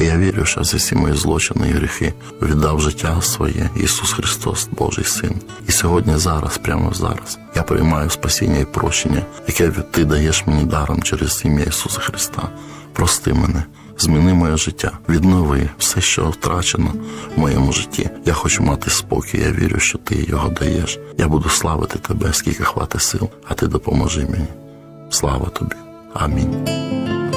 я вірю, що за всі мої злочини і гріхи віддав життя своє Ісус Христос, Божий Син. І сьогодні, зараз, прямо зараз, я приймаю спасіння і прощення, яке Ти даєш мені даром через ім'я Ісуса Христа. Прости мене, зміни моє життя, віднови все, що втрачено в моєму житті. Я хочу мати спокій, я вірю, що Ти його даєш. Я буду славити Тебе, скільки хватить сил, а Ти допоможи мені. Слава Тобі. Амінь.